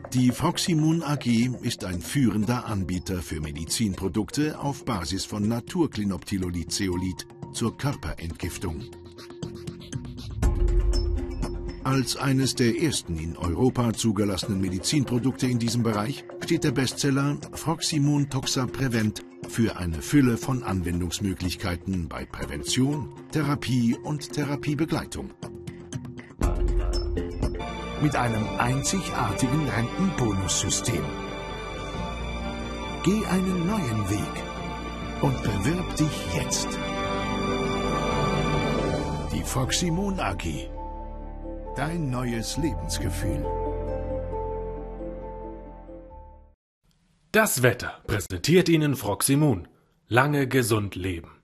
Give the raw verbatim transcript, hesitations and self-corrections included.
Die Froximune A G ist ein führender Anbieter für Medizinprodukte auf Basis von Naturklinoptilolid-Zeolit zur Körperentgiftung. Als eines der ersten in Europa zugelassenen Medizinprodukte in diesem Bereich steht der Bestseller Froximune Toxa Prevent für eine Fülle von Anwendungsmöglichkeiten bei Prävention, Therapie und Therapiebegleitung. Mit einem einzigartigen Rentenbonussystem. Geh einen neuen Weg und bewirb dich jetzt. Die Froximune A G. Dein neues Lebensgefühl. Das Wetter präsentiert Ihnen Froximune. Lange gesund leben.